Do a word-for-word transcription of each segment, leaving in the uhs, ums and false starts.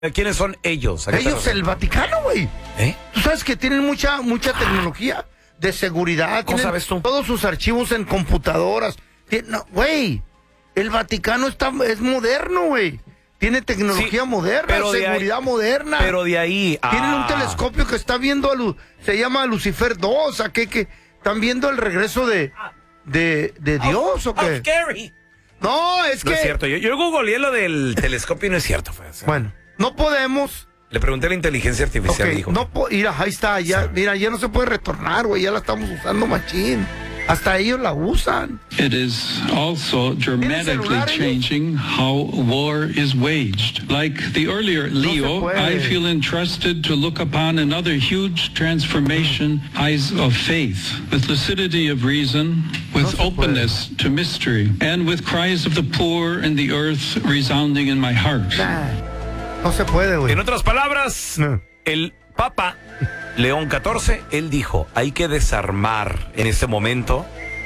¿Quiénes son ellos? Ellos, el Vaticano, güey. ¿Eh? Tú sabes que tienen mucha mucha tecnología de seguridad. ¿Cómo sabes tú? Todos sus archivos en computadoras. No, güey, el Vaticano está, es moderno, güey. Tiene tecnología sí, moderna, seguridad ahí, moderna. Pero de ahí... Ah. Tienen un telescopio que está viendo, a Lu, se llama Lucifer dos, ¿a qué? Que están viendo el regreso de, de, de Dios, ¿o qué? Scary. No, es no que... es cierto, yo, yo googleé lo del telescopio y no es cierto. Fue, o sea. Bueno, no podemos... Le pregunté a la inteligencia artificial okay, y dijo... No mira, ahí está, ya, sí. Mira, ya no se puede retornar, güey, ya la estamos usando machín. Hasta ellos la usan. It is also dramatically changing how war is waged. Like the earlier Leo, I feel entrusted to look upon another huge transformation, eyes of faith, with lucidity of reason, with no openness puede. to mystery, and with cries of the poor and the earth resounding in my heart. Nah, no se puede, güey. En otras palabras, no. el Papa León catorce, él dijo, hay que desarmar en este momento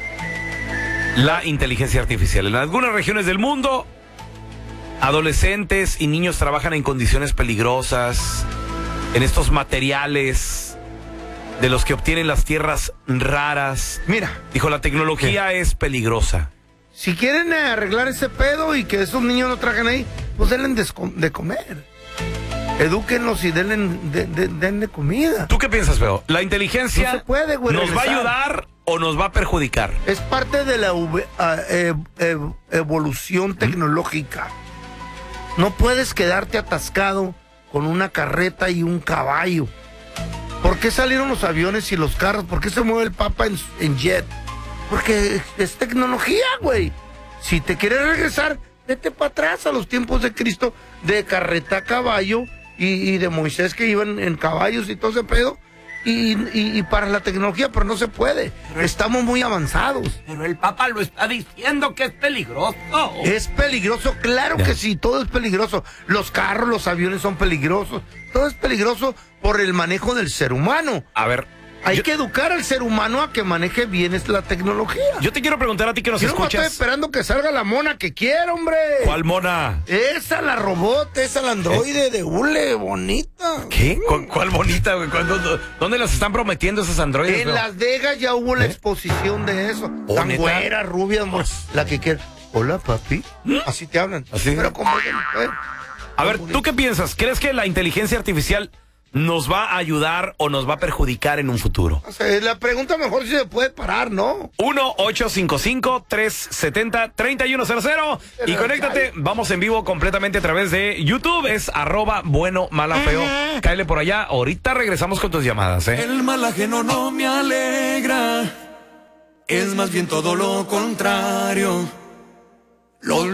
la inteligencia artificial. En algunas regiones del mundo, adolescentes y niños trabajan en condiciones peligrosas, en estos materiales de los que obtienen las tierras raras. Mira. Dijo, la tecnología ¿qué? es peligrosa. Si quieren arreglar ese pedo y que esos niños no trajen ahí, pues denle de comer. Edúquenlos y denle, de, de, denle comida. ¿Tú qué piensas, Feo? ¿La inteligencia no se puede, güey, nos regresar. va a ayudar o nos va a perjudicar? Es parte de la uh, eh, eh, evolución tecnológica. ¿Mm? No puedes quedarte atascado con una carreta y un caballo. ¿Por qué salieron los aviones y los carros? ¿Por qué se mueve el Papa en, en jet? Porque es tecnología, güey. Si te quieres regresar, vete para atrás a los tiempos de Cristo, de carreta a caballo. Y, y de Moisés que iban en caballos y todo ese pedo. Y, y, y para la tecnología, pero no se puede. Estamos muy avanzados. Pero el Papa lo está diciendo que es peligroso. Es peligroso, claro que sí, todo es peligroso. Los carros, los aviones son peligrosos. Todo es peligroso por el manejo del ser humano. A ver. Hay yo, que educar al ser humano a que maneje bien la tecnología. Yo te quiero preguntar a ti que nos yo escuchas. Yo no estoy esperando que salga la mona que quiera, hombre. ¿Cuál mona? Esa, la robot, esa, la androide ¿Eh? de hule, bonita. ¿Qué? ¿Cu ¿Cuál bonita? ¿Dónde, ¿Dónde las están prometiendo esas androides? En no? Las Vegas ya hubo ¿Eh? la exposición de eso. ¿Oh, tan güera, rubia, amor, la que quiera. Hola, papi. ¿Mm? Así te hablan. ¿Así? Pero como que mujer. A ver, bonito. ¿Tú qué piensas? ¿Crees que la inteligencia artificial nos va a ayudar o nos va a perjudicar en un futuro? O sea, la pregunta mejor si se puede parar, ¿no? uno ocho cinco cinco, tres siete cero, tres uno cero cero y conéctate, vamos en vivo completamente a través de YouTube, es arroba bueno, mala, feo. Uh-huh. Cáele por allá, ahorita regresamos con tus llamadas, ¿eh? El mal ajeno no me alegra, es más bien todo lo contrario. Lo